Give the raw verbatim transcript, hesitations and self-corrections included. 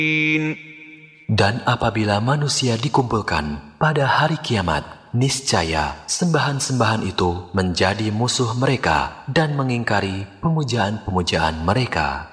Dan apabila manusia dikumpulkan pada hari kiamat, niscaya sembahan-sembahan itu menjadi musuh mereka dan mengingkari pemujaan-pemujaan mereka.